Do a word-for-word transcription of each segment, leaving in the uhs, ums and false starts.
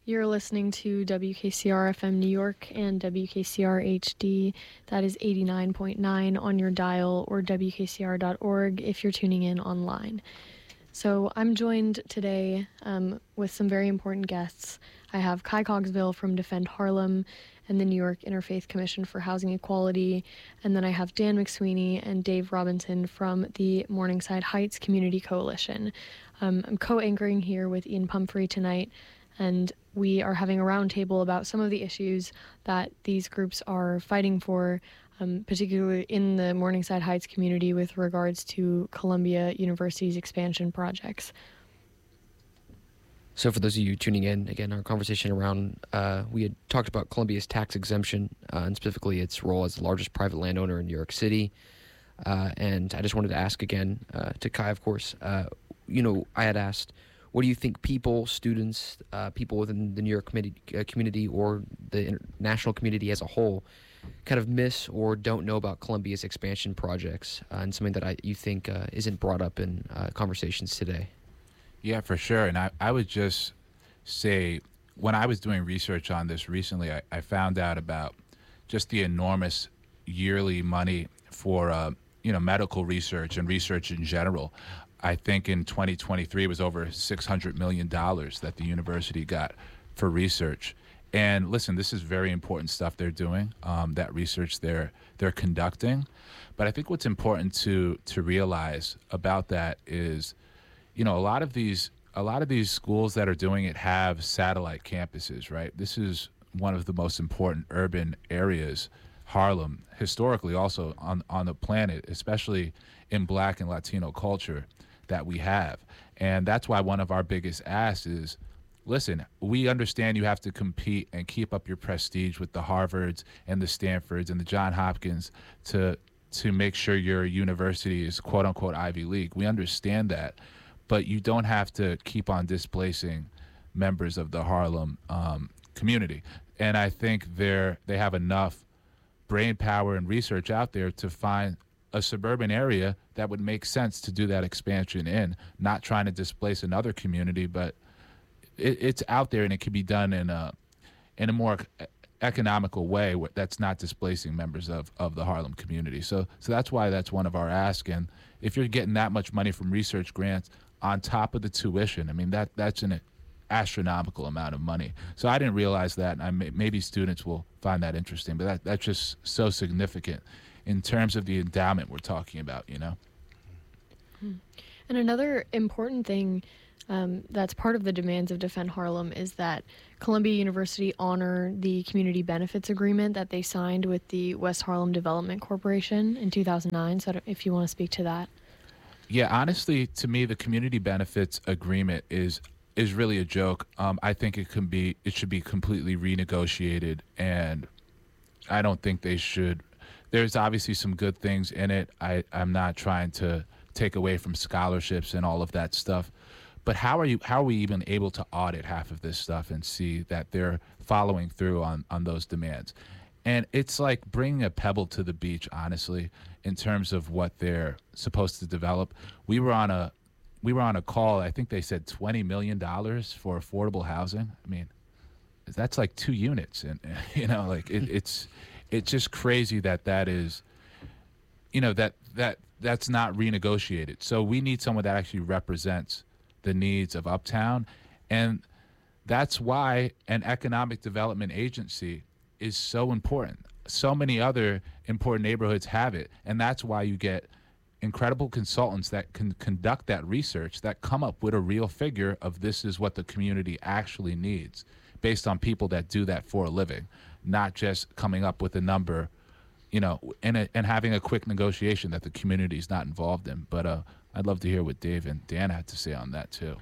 You're listening to W K C R F M New York and W K C R H D. That is eighty-nine point nine on your dial, or W K C R dot org if you're tuning in online. So I'm joined today um, with some very important guests. I have Kai Cogsville from Defend Harlem and the New York Interfaith Commission for Housing Equality. And then I have Dan McSweeney and Dave Robinson from the Morningside Heights Community Coalition. Um, I'm co-anchoring here with Ian Pumphrey tonight, and we are having a roundtable about some of the issues that these groups are fighting for, um, particularly in the Morningside Heights community with regards to Columbia University's expansion projects. So for those of you tuning in, again, our conversation around, uh, we had talked about Columbia's tax exemption, uh, and specifically its role as the largest private landowner in New York City. Uh, and I just wanted to ask again, uh, to Kai, of course, uh, you know, I had asked, what do you think people, students, uh, people within the New York community, uh, community or the international community as a whole kind of miss or don't know about Columbia's expansion projects, uh, and something that I, you think uh, isn't brought up in uh, conversations today? Yeah, for sure. And I, I would just say, when I was doing research on this recently, I, I found out about just the enormous yearly money for, uh, you know, medical research and research in general. I think in twenty twenty-three it was over six hundred million dollars that the university got for research. And listen, this is very important stuff they're doing, um, that research they're they're conducting. But I think what's important to to realize about that is, you know, a lot of these a lot of these schools that are doing it have satellite campuses, right? This is one of the most important urban areas, Harlem, historically also on on the planet, especially in Black and Latino culture, that we have. And that's why one of our biggest asks is, listen, we understand you have to compete and keep up your prestige with the Harvards and the Stanfords and the John Hopkins to to make sure your university is quote unquote Ivy League. We understand that, but you don't have to keep on displacing members of the Harlem um, community. And I think they're they have enough brain power and research out there to find a suburban area that would make sense to do that expansion in, not trying to displace another community, but it, it's out there and it can be done in a in a more economical way that's not displacing members of, of the Harlem community. So so that's why that's one of our asks. And if you're getting that much money from research grants on top of the tuition, I mean, that that's an astronomical amount of money. So I didn't realize that, and I may, maybe students will find that interesting, but that that's just so significant in terms of the endowment we're talking about, you know? And another important thing um, that's part of the demands of Defend Harlem is that Columbia University honor the community benefits agreement that they signed with the West Harlem Development Corporation in two thousand nine. So I don't- if you want to speak to that. Yeah, honestly, to me, the community benefits agreement is is really a joke. Um, I think it can be, it should be completely renegotiated, and I don't think they should. There's obviously some good things in it. I, I'm not trying to take away from scholarships and all of that stuff. But how are you? How are we even able to audit half of this stuff and see that they're following through on, on those demands? And it's like bringing a pebble to the beach, honestly, in terms of what they're supposed to develop. We were on a we were on a call. I think they said twenty million dollars for affordable housing. I mean, that's like two units, and you know, like it, it's. It's just crazy that that is, you know, that that that's not renegotiated. So we need someone that actually represents the needs of Uptown, and that's why an economic development agency is so important. So many other important neighborhoods have it, and that's why you get incredible consultants that can conduct that research, that come up with a real figure of this is what the community actually needs, based on people that do that for a living, not just coming up with a number, you know, and a, and having a quick negotiation that the community is not involved in. But uh, I'd love to hear what Dave and Dan had to say on that too.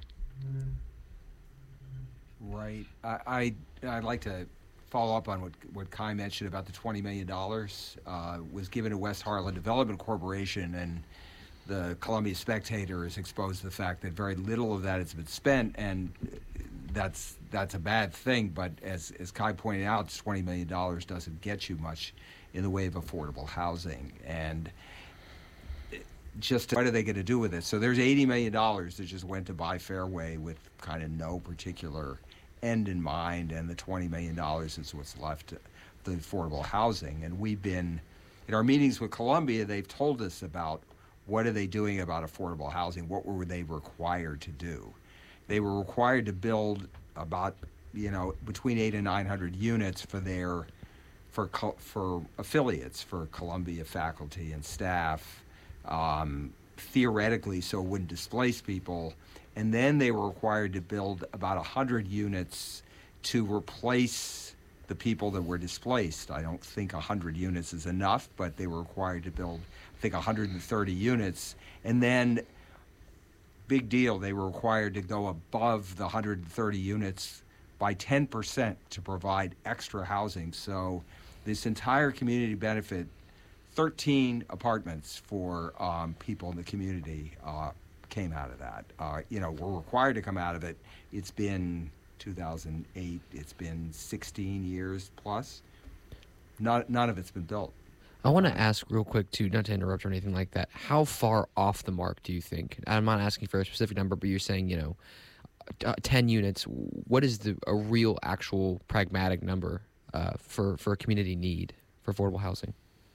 Right. I, I I'd like to follow up on what what Kai mentioned about the twenty million dollars uh, was given to West Harlem Development Corporation, and the Columbia Spectator is exposed to the fact that very little of that has been spent, and that's that's a bad thing. But as as Kai pointed out, twenty million dollars doesn't get you much in the way of affordable housing. And just what are they going to do with it? So there's eighty million dollars that just went to buy Fairway with kind of no particular end in mind, and the twenty million dollars is what's left, the affordable housing. And we've been, in our meetings with Columbia, they've told us about what are they doing about affordable housing, what were they required to do. They were required to build about, you know, between eight and nine hundred units for their, for for affiliates, for Columbia faculty and staff, um, theoretically, so it wouldn't displace people. And then they were required to build about one hundred units to replace the people that were displaced. I don't think one hundred units is enough, but they were required to build, I think, one hundred thirty units. And then, big deal, they were required to go above the one hundred thirty units by ten percent to provide extra housing. So this entire community benefit, thirteen apartments for um, people in the community uh, came out of that. Uh, you know, we're required to come out of it. It's been two thousand eight, it's been sixteen years plus. Not, none of it's been built. I want to ask real quick, too, not to interrupt or anything like that, how far off the mark do you think? I'm not asking for a specific number, but you're saying, you know, uh, ten units. What is the a real, actual, pragmatic number uh, for, for a community need for affordable housing?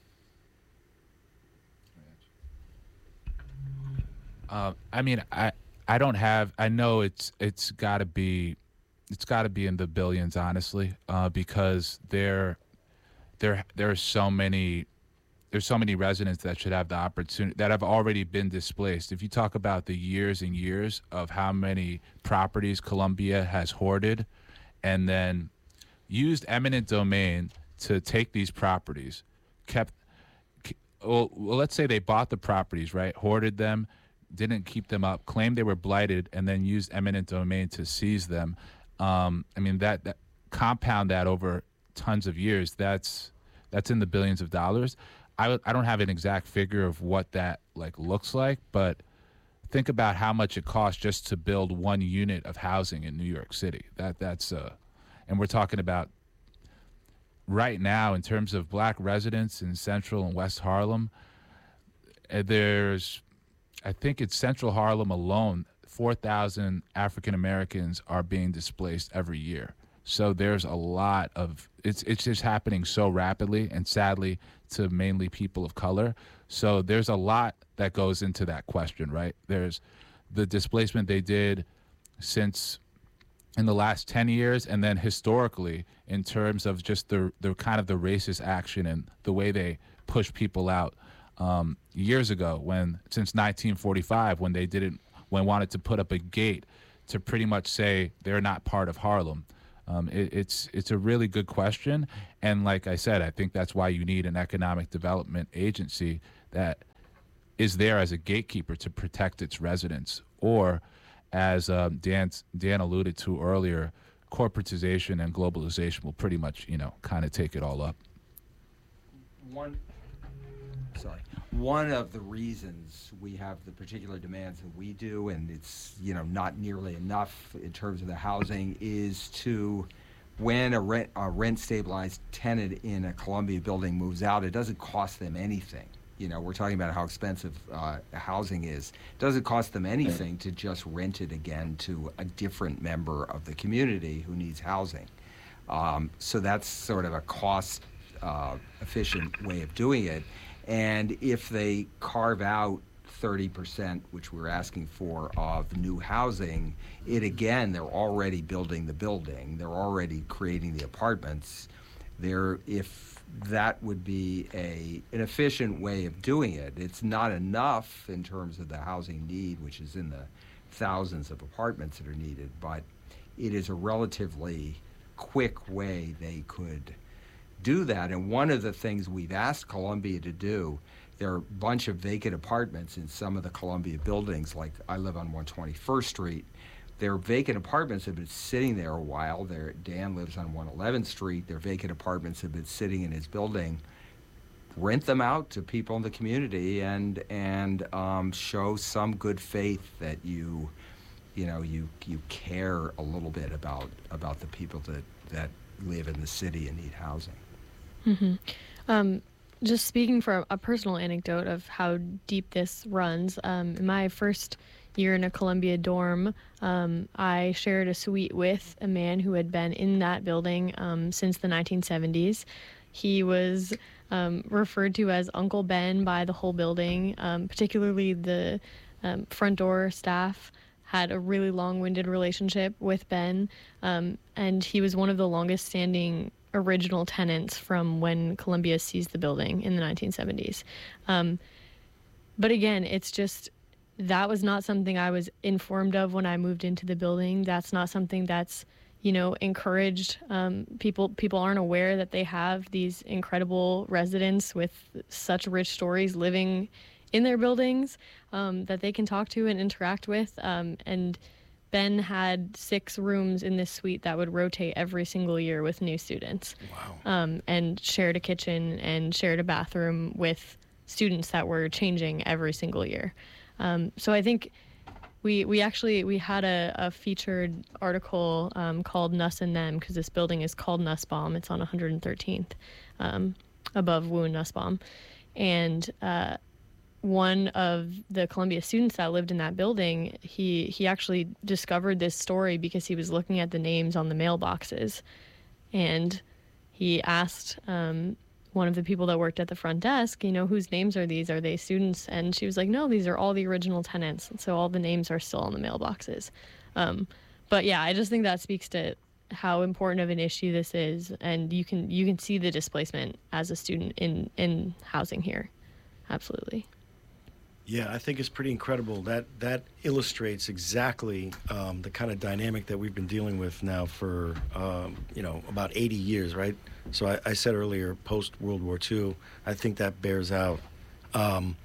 Uh, I mean, I I don't have. I know it's it's got to be, it's got to be in the billions, honestly, uh, because there, there there are so many, there's so many residents that should have the opportunity that have already been displaced. If you talk about the years and years of how many properties Columbia has hoarded, and then used eminent domain to take these properties, kept, well, let's say they bought the properties, right, hoarded them, didn't keep them up, claimed they were blighted, and then used eminent domain to seize them. Um, I mean, that, that compound that over tons of years, that's that's in the billions of dollars. I, I don't have an exact figure of what that like looks like, but think about how much it costs just to build one unit of housing in New York City. That that's uh, and we're talking about right now in terms of black residents in Central and West Harlem. Uh, there's I think it's Central Harlem alone, four thousand African Americans are being displaced every year. So there's a lot of, it's it's just happening so rapidly, and sadly to mainly people of color. So there's a lot that goes into that question, right? There's the displacement they did since in the last ten years, and then historically in terms of just the, the kind of the racist action and the way they push people out. Um, years ago, when since nineteen forty-five, when they didn't, when wanted to put up a gate to pretty much say they're not part of Harlem. Um, it, it's it's a really good question, and like I said, I think that's why you need an economic development agency that is there as a gatekeeper to protect its residents, or as um, Dan Dan alluded to earlier, corporatization and globalization will pretty much, you know, kind of take it all up. One. Sorry. One of the reasons we have the particular demands that we do, and it's, you know, not nearly enough in terms of the housing, is to, when a rent, a rent stabilized tenant in a Columbia building moves out, it doesn't cost them anything. You know, we're talking about how expensive uh, housing is. It doesn't cost them anything to just rent it again to a different member of the community who needs housing. Um, so that's sort of a cost uh, efficient way of doing it. And if they carve out thirty percent, which we're asking for, of new housing, it again, they're already building the building. They're already creating the apartments. They're, if that would be a an efficient way of doing it. It's not enough in terms of the housing need, which is in the thousands of apartments that are needed, but it is a relatively quick way they could do that. And one of the things we've asked Columbia to do, there are a bunch of vacant apartments in some of the Columbia buildings, like I live on one twenty-first Street. Their vacant apartments have been sitting there a while. Their, Dan lives on one eleventh Street. Their vacant apartments have been sitting in his building. Rent them out to people in the community and and um, show some good faith that you, you know, you you care a little bit about about the people that that live in the city and need housing. Mm-hmm. Um, just speaking from a personal anecdote of how deep this runs, um, in my first year in a Columbia dorm, um, I shared a suite with a man who had been in that building um, since the nineteen seventies. He was um, referred to as Uncle Ben by the whole building, um, particularly the um, front door staff had a really long-winded relationship with Ben, um, and he was one of the longest-standing original tenants from when Columbia seized the building in the nineteen seventies. Um, but again, it's just, that was not something I was informed of when I moved into the building. That's not something that's, you know, encouraged. Um, people people aren't aware that they have these incredible residents with such rich stories living in their buildings um, that they can talk to and interact with. Um, and Ben had six rooms in this suite that would rotate every single year with new students. Wow. Um, and shared a kitchen and shared a bathroom with students that were changing every single year. Um, so I think we we actually, we had a, a featured article um, called Nuss and Them, because this building is called Nussbaum. It's on one hundred thirteenth um, above Wu and Nussbaum. And uh, one of the Columbia students that lived in that building, he he actually discovered this story because he was looking at the names on the mailboxes, and he asked um, one of the people that worked at the front desk, you know, whose names are these? Are they students? And she was like, no, these are all the original tenants, and so all the names are still on the mailboxes. Um, but yeah, I just think that speaks to how important of an issue this is, and you can you can see the displacement as a student in in housing here. Absolutely. Yeah, I think it's pretty incredible. That that illustrates exactly um, the kind of dynamic that we've been dealing with now for um, you know about eighty years, right? So I, I said earlier, post World War Two, I think that bears out. Um,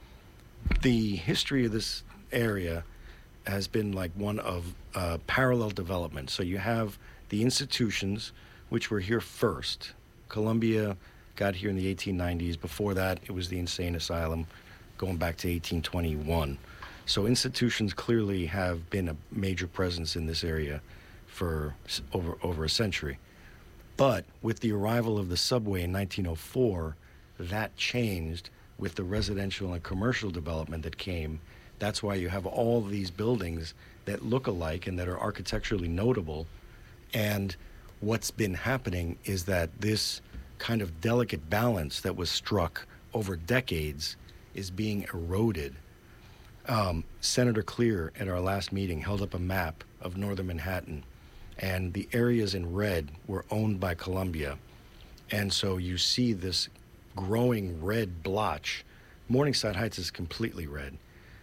the history of this area has been like one of uh, parallel development. So you have the institutions, which were here first. Columbia got here in the eighteen nineties. Before that, it was the insane asylum, going back to eighteen twenty-one. So institutions clearly have been a major presence in this area for over over a century. But with the arrival of the subway in nineteen oh four, that changed with the residential and commercial development that came. That's why you have all these buildings that look alike and that are architecturally notable. And what's been happening is that this kind of delicate balance that was struck over decades is being eroded. Um, Senator Clear at our last meeting held up a map of northern Manhattan, and the areas in red were owned by Columbia. And so you see this growing red blotch. Morningside Heights is completely red.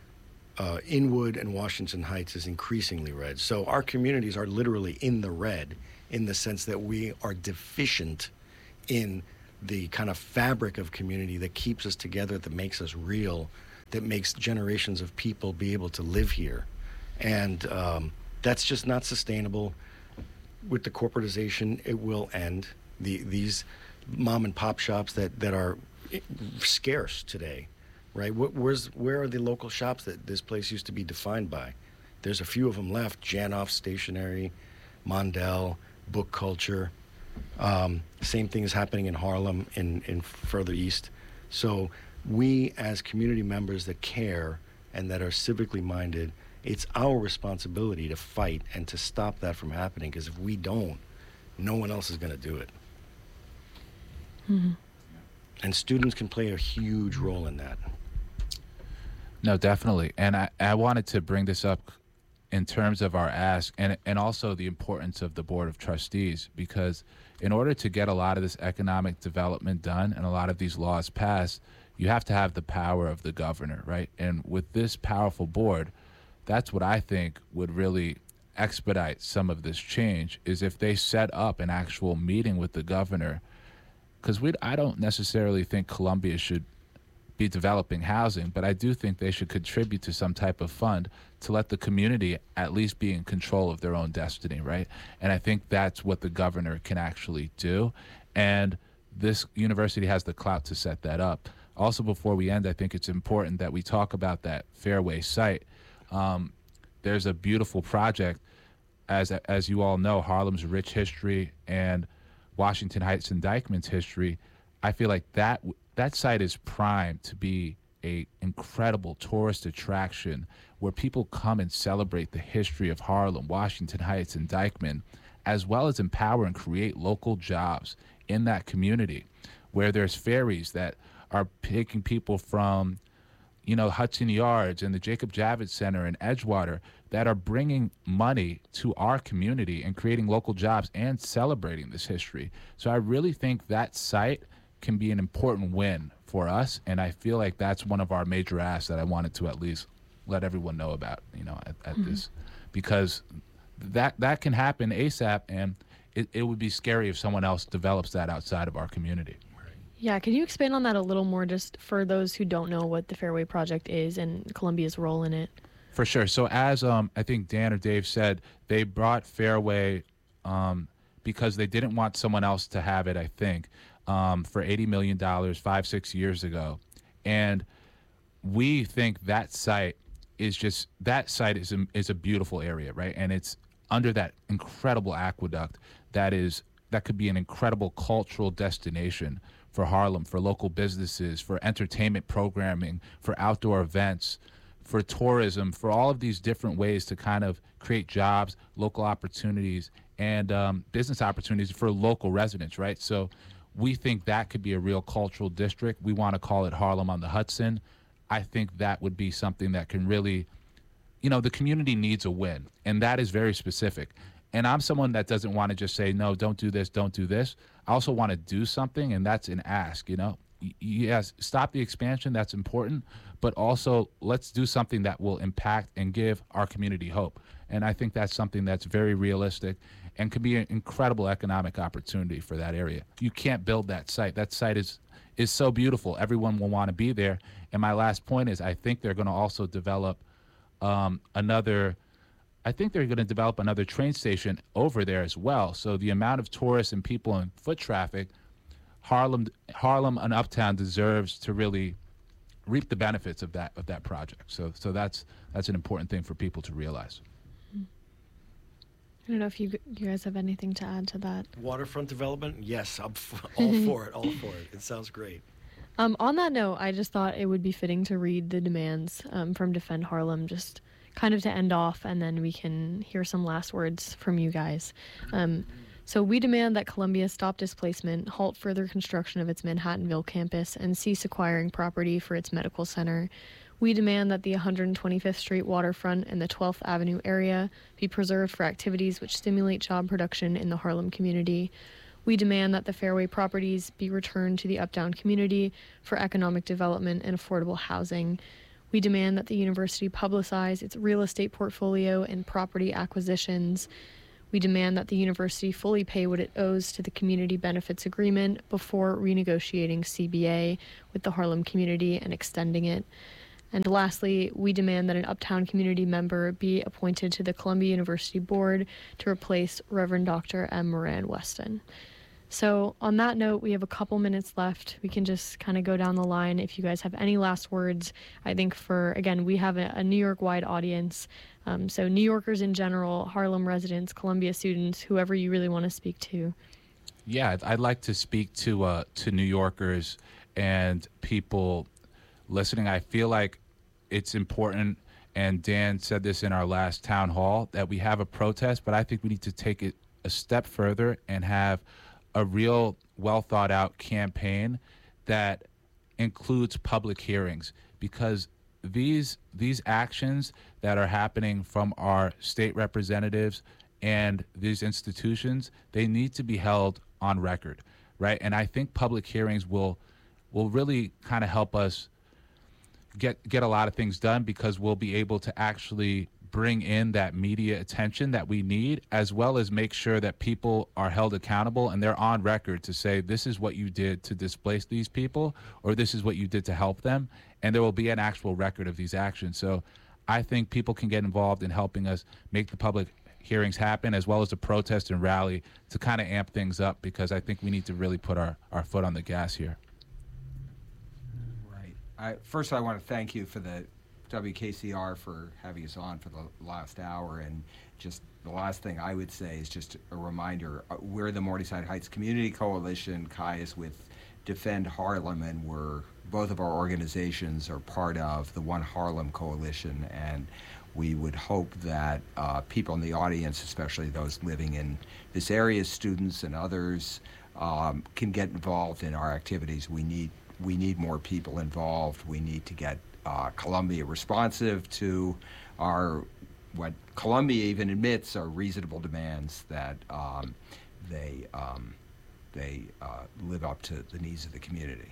Uh, Inwood and Washington Heights is increasingly red. So our communities are literally in the red in the sense that we are deficient in the kind of fabric of community that keeps us together, that makes us real, that makes generations of people be able to live here. And um, that's just not sustainable. With the corporatization, it will end. The, these mom and pop shops that, that are scarce today, right? Where's, where are the local shops that this place used to be defined by? There's a few of them left: Janoff Stationery, Mondell, Book Culture. Um, same thing is happening in Harlem, in, in further east. So we, as community members that care and that are civically minded, it's our responsibility to fight and to stop that from happening, because if we don't, no one else is going to do it. Mm-hmm. And students can play a huge role in that. No, definitely. And I, I wanted to bring this up in terms of our ask, and and also the importance of the Board of Trustees, because in order to get a lot of this economic development done and a lot of these laws passed, you have to have the power of the governor, right? And with this powerful board, that's what I think would really expedite some of this change, is if they set up an actual meeting with the governor, because we I don't necessarily think Columbia should be developing housing, but I do think they should contribute to some type of fund to let the community at least be in control of their own destiny, right? And I think that's what the governor can actually do. And this university has the clout to set that up. Also, before we end, I think it's important that we talk about that Fairway site. Um, there's a beautiful project. As, as you all know, Harlem's rich history and Washington Heights and Dykeman's history, I feel like that that site is primed to be a incredible tourist attraction where people come and celebrate the history of Harlem, Washington Heights, and Dyckman, as well as empower and create local jobs in that community, where there's ferries that are taking people from, you know, Hudson Yards and the Jacob Javits Center and Edgewater that are bringing money to our community and creating local jobs and celebrating this history. So I really think that site can be an important win for us, and I feel like that's one of our major asks that I wanted to at least let everyone know about, you know, at, at mm-hmm. this, because that that can happen ASAP, and it, it would be scary if someone else develops that outside of our community. Yeah, can you expand on that a little more, just for those who don't know what the Fairway Project is and Columbia's role in it? For sure. So as um, I think Dan or Dave said, they brought Fairway um, because they didn't want someone else to have it, I think, um, for eighty million dollars five, six years ago. And we think that site is just, that site is a, is a beautiful area, right? And it's under that incredible aqueduct that is, that could be an incredible cultural destination for Harlem, for local businesses, for entertainment programming, for outdoor events, for tourism, for all of these different ways to kind of create jobs, local opportunities, and um, business opportunities for local residents, right? So we think that could be a real cultural district. We want to call it Harlem on the Hudson. I think that would be something that can really, you know, the community needs a win, and that is very specific. And I'm someone that doesn't want to just say, no, don't do this, don't do this. I also want to do something, and that's an ask, you know. Y- yes, stop the expansion, that's important, but also let's do something that will impact and give our community hope. And I think that's something that's very realistic and could be an incredible economic opportunity for that area. You can't build that site. That site is is so beautiful. Everyone will want to be there. And my last point is I think they're going to also develop um, another I think they're going to develop another train station over there as well. So the amount of tourists and people and foot traffic, Harlem, Harlem and Uptown deserves to really reap the benefits of that of that project. So, so that's that's an important thing for people to realize. I don't know if you you guys have anything to add to that. Waterfront development, yes, I'm f- all for it, all for it. It sounds great. Um, on that note, I just thought it would be fitting to read the demands um, from Defend Harlem, just kind of to end off, and then we can hear some last words from you guys. Um, so we demand that Columbia stop displacement, halt further construction of its Manhattanville campus, and cease acquiring property for its medical center. We demand that the one hundred twenty-fifth Street waterfront and the twelfth Avenue area be preserved for activities which stimulate job production in the Harlem community. We demand that the Fairway properties be returned to the Uptown community for economic development and affordable housing. We demand that the university publicize its real estate portfolio and property acquisitions. We demand that the university fully pay what it owes to the Community Benefits Agreement before renegotiating C B A with the Harlem community and extending it. And lastly, we demand that an Uptown community member be appointed to the Columbia University Board to replace Reverend Doctor M. Moran Weston. So on that note, we have a couple minutes left. We can just kind of go down the line. If you guys have any last words, I think for, again, we have a, a New York-wide audience. Um, so New Yorkers in general, Harlem residents, Columbia students, whoever you really want to speak to. Yeah, I'd, I'd like to speak to uh, to New Yorkers and people listening. I feel like it's important, and Dan said this in our last town hall, that we have a protest, but I think we need to take it a step further and have a real well thought out campaign that includes public hearings, because these these actions that are happening from our state representatives and these institutions, they need to be held on record, right? And I think public hearings will will really kind of help us get get a lot of things done, because we'll be able to actually bring in that media attention that we need, as well as make sure that people are held accountable and they're on record to say, this is what you did to displace these people, or this is what you did to help them. And there will be an actual record of these actions. So I think people can get involved in helping us make the public hearings happen, as well as the protest and rally, to kind of amp things up, because I think we need to really put our, our foot on the gas here. Right. I, first, I want to thank you for the W K C R for having us on for the last hour, and just the last thing I would say is just a reminder, uh, we're the Morningside Heights Community Coalition. Kai is with Defend Harlem, and we're both of our organizations are part of the One Harlem Coalition, and we would hope that uh, people in the audience, especially those living in this area, students and others, um, can get involved in our activities. We need we need more people involved. We need to get uh, Columbia responsive to our what Columbia even admits are reasonable demands, that um, they um, they uh, live up to the needs of the community.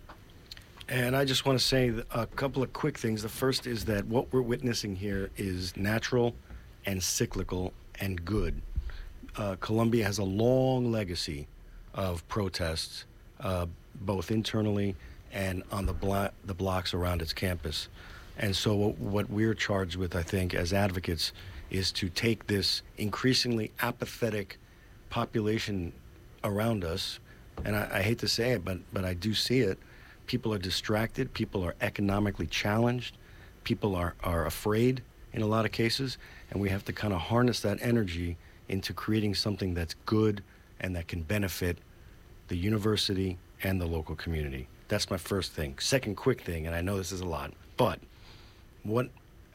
And I just want to say a couple of quick things. The first is that what we're witnessing here is natural and cyclical and good. Uh, Columbia has a long legacy of protests, uh, both internally and on the, blo- the blocks around its campus. And so what, what we're charged with, I think, as advocates, is to take this increasingly apathetic population around us, and I, I hate to say it, but, but I do see it. People are distracted. People are economically challenged. People are, are afraid in a lot of cases. And we have to kind of harness that energy into creating something that's good and that can benefit the university and the local community. That's my first thing. Second quick thing, and I know this is a lot, but what,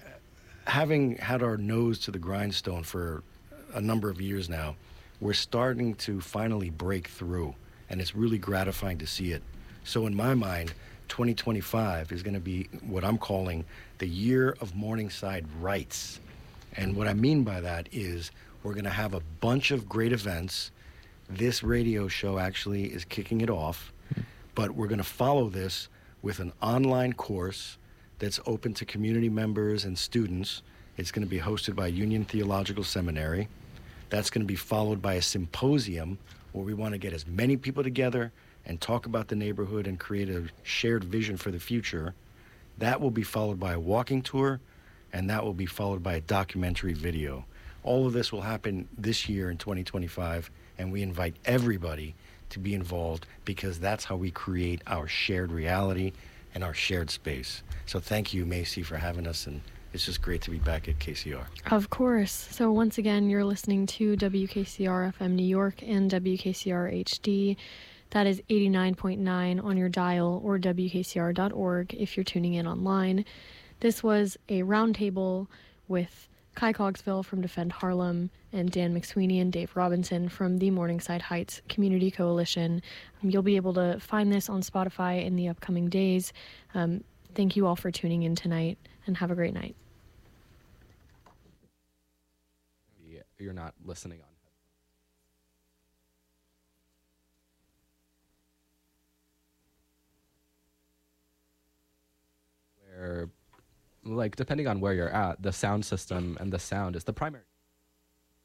having had our nose to the grindstone for a number of years now, we're starting to finally break through, and it's really gratifying to see it. So in my mind, twenty twenty-five is going to be what I'm calling the year of Morningside Rights. And what I mean by that is we're going to have a bunch of great events. This radio show actually is kicking it off, but we're going to follow this with an online course that's open to community members and students. It's going to be hosted by Union Theological Seminary. That's going to be followed by a symposium where we want to get as many people together and talk about the neighborhood and create a shared vision for the future. That will be followed by a walking tour, and that will be followed by a documentary video. All of this will happen this year in twenty twenty-five, and we invite everybody to be involved because that's how we create our shared reality and our shared space. So thank you, Macy, for having us, and it's just great to be back at K C R. Of course. So once again, you're listening to W K C R F M New York and W K C R H D. That is eighty-nine point nine on your dial, or W K C R dot org if you're tuning in online. This was a roundtable with Kai Cogsville from Defend Harlem and Dan McSweeney and Dave Robinson from the Morningside Heights Community Coalition. Um, you'll be able to find this on Spotify in the upcoming days. Um, thank you all for tuning in tonight, and have a great night. You're not listening on. Where, like, depending on where you're at, the sound system and the sound is the primary.